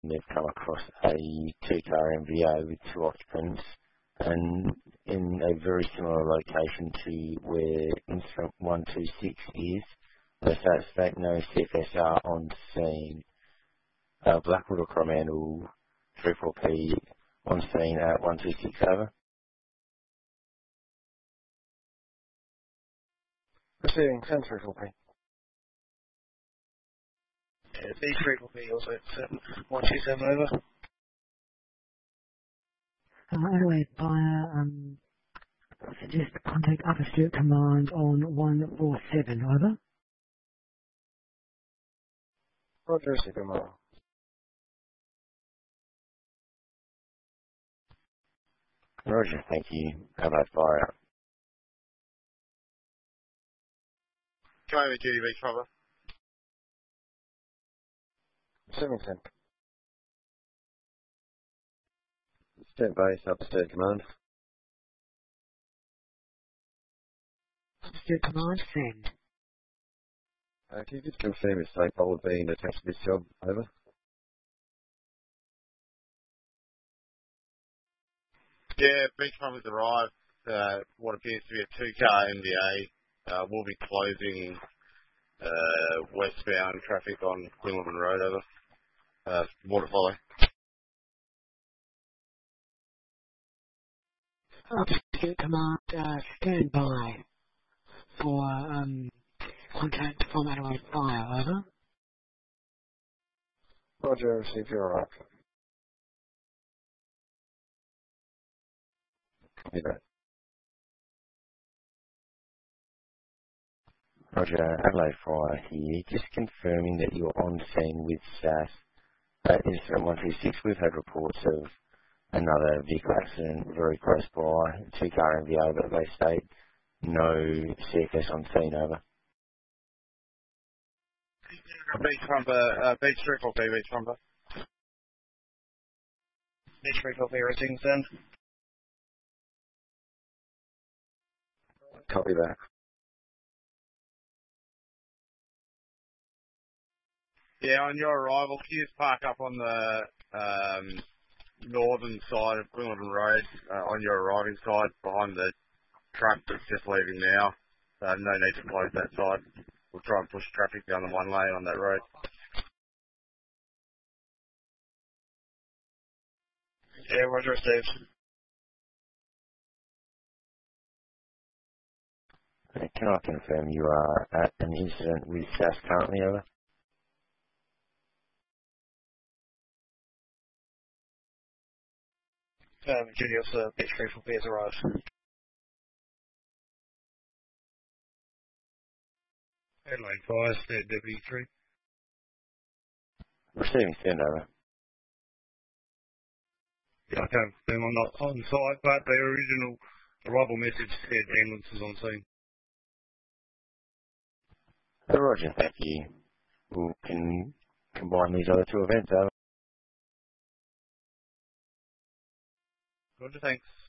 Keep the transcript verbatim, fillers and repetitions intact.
they've come across a two-car M V A with two occupants, and in a very similar location to where incident one two six is. The state state no C F S R on scene. Uh, Blackwood or Coromandel three four P on scene at one two six, over. Receiving ten three four P. Yeah, B three four P also at one two seven, over. Uh, Adelaide Fire, um, suggest contact Upper Sturt Command on one four seven, over. Roger, Super Mile. Roger, thank you. Adelaide Fire out. Commander Duty Beach Trumper. Receiving ten. Sturt Base, Upper Sturt Command. Upper Sturt Command, send. Uh, can you just confirm if stakeholder being attached to this job, over? Yeah, Beach Trumpers arrived. Uh, what appears to be a two-car M V A. Uh, we'll be closing uh, westbound traffic on Quinlivan Road, over. Uh, water follow. Upper Sturt Command, uh, stand by for um, contact from Adelaide Fire, over. Roger, receive your right. Copy that. Roger, Adelaide Fire here. Just confirming that you're on scene with S A S. At incident one two six, we've had reports of another vehicle accident very close by, two-car M V A, but they state no C F S on scene, over. Beach Trumper, uh, Beach three four P, Beach Trumper. B three four P, receiving send. Copy that. Yeah, on your arrival, can you just park up on the um, northern side of Quinlivan Road, uh, on your arriving side, behind the truck that's just leaving now. Uh, no need to close that side. We'll try and push traffic down the one lane on that road. Yeah, Roger, received. Can I confirm you are at an incident with S A S currently, over? Um, Julius, uh, B three four P has arrived. Adelaide Fire, State Deputy three. Receiving send, over. Yeah, I can't confirm I'm not on site, but the original arrival message said ambulance is on scene. Roger, thank you. We can combine these other two events, over. Roger, thanks.